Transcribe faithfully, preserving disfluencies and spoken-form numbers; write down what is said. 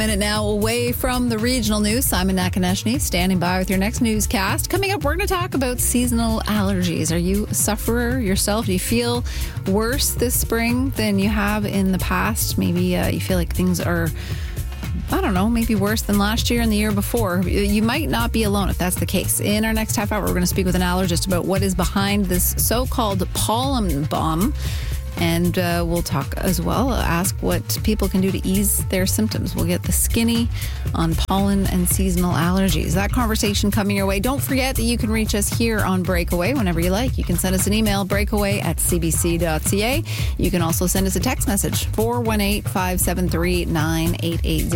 Minute now away from the regional news. Simon Nakaneshny standing by with your next newscast. Coming up, we're going to talk about seasonal allergies. Are you a sufferer yourself? Do you feel worse this spring than you have in the past? Maybe uh, you feel like things are, I don't know, maybe worse than last year and the year before. You might not be alone if that's the case. In our next half hour, we're going to speak with an allergist about what is behind this so-called pollen bomb. And uh, we'll talk as well, ask what people can do to ease their symptoms. We'll get the skinny on pollen and seasonal allergies. That conversation coming your way. Don't forget that you can reach us here on Breakaway whenever you like. You can send us an email, breakaway at c b c dot c a. You can also send us a text message, four one eight, five seven three, nine eight eight zero.